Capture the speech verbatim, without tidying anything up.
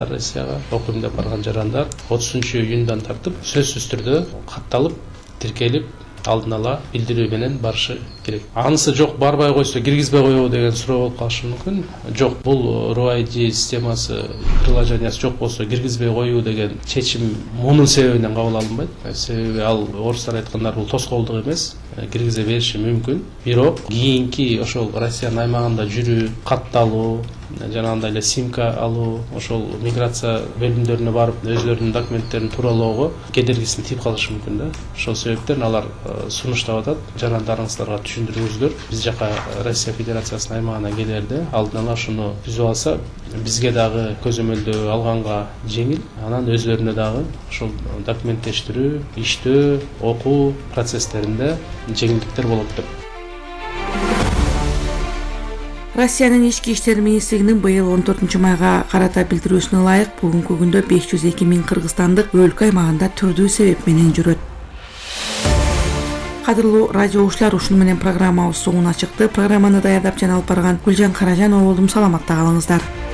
Россияга окуйм деп барган жарандар отузунчу июндан тартып сөзсүз түрдө катталып, тиркелип, алдын ала билдирүү менен барышы керек. Анысы жок, барбай койсо киргизбей коебу деген суроо болуп калышы мүмкүн. Жок, бул эр о ай ди системасы, приложениясы жок болсо киргизбей коюу деген чечим мунун себебинен кабыл алынбайт. Себеби ал орустар айткандар бул тоскоолдук эмес, киргизе бериши мүмкүн. Бирок кийинки ошол Россиянын аймагында жүрүү, катталуу, жанагындай эле симка алуу, ошол миграция бөлүмдөрүнө барып өзлөрүнүн документтерин тууралоого кедергисин тийип калышы мүмкүн да. Ошол себептен алар сунуштап атат. Жарандарыңыздарга түшүндүрүңүздөр. Биз жака Россия Федерациясынын аймагына келерде алдын ала ушуну түзүп алса, бизге дагы көзөмөлдөө алганга жеңил, анан өзлөрүнө дагы ошол документтештирүү, иштөө, окуу процесстеринде жеңилдиктер болот деп. Россиянын ички иштер министрлигинин быйыл он төртүнчү майга карата билдирүүсүнө ылайык бүгүнкү күндө беш жүз эки миң кыргызстандык өлкө аймагында түрдүү себеп менен жүрөт. Кадырлуу радио угуучулар, ушуну менен программабыз соңуна чыкты. Программаны даярдап жана алып барган Гүлжан Каражанова болдум. Саламатта калыңыздар.